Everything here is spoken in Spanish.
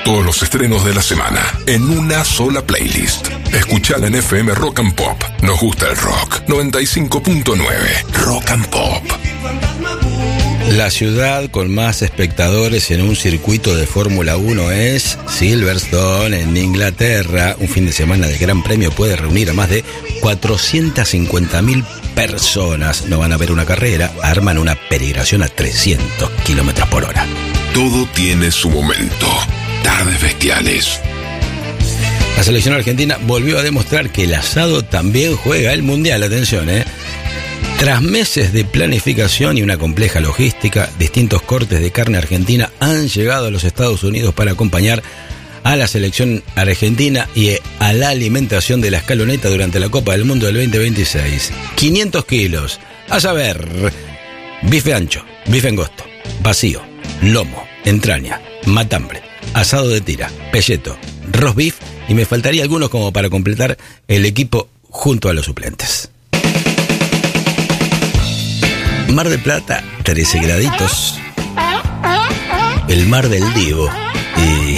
Todos los estrenos de la semana en una sola playlist. Escuchala en FM Rock and Pop. Nos gusta el rock. 95.9 Rock and Pop. La ciudad con más espectadores en un circuito de Fórmula 1 es Silverstone, en Inglaterra. Un fin de semana de Gran Premio puede reunir a más de 450.000 personas. No van a ver una carrera, arman una peregrinación a 300 kilómetros por hora. Todo tiene su momento. Tardes bestiales. La selección argentina volvió a demostrar que el asado también juega el mundial. Atención, Tras meses de planificación y una compleja logística, distintos cortes de carne argentina han llegado a los Estados Unidos para acompañar a la selección argentina y a la alimentación de la escaloneta durante la Copa del Mundo del 2026. 500 kilos, a saber, bife ancho, bife angosto, vacío, lomo, entraña, matambre, asado de tira, pelleto, roast beef y me faltaría algunos como para completar el equipo junto a los suplentes. Mar del Plata, 13 graditos. El Mar del Divo. Y